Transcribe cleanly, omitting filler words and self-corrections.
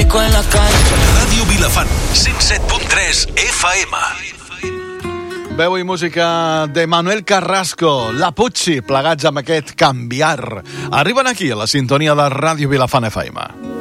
rico en la calle. Ràdio Vilafant, 107.3 FM. Veu i música de Manuel Carrasco, La Pucci, plegats amb aquest Canviar. Arriben aquí a la sintonia de Ràdio Vilafant FM.